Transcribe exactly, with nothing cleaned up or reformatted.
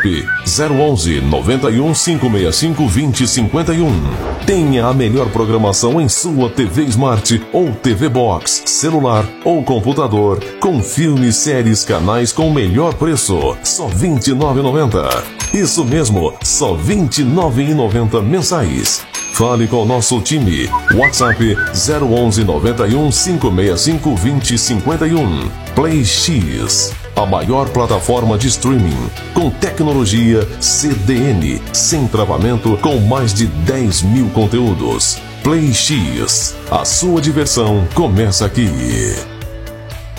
WhatsApp zero onze, noventa e um, cinco seis cinco, vinte, cinquenta e um. Tenha a melhor programação em sua T V Smart ou T V Box, celular ou computador, com filmes, séries, canais com o melhor preço, só vinte e nove reais e noventa centavos. Isso mesmo, só vinte e nove reais e noventa centavos mensais. Fale com o nosso time. WhatsApp zero onze, noventa e um, cinco seis cinco, vinte, cinquenta e um. Play X, a maior plataforma de streaming, com tecnologia C D N, sem travamento, com mais de dez mil conteúdos. Play X, a sua diversão começa aqui.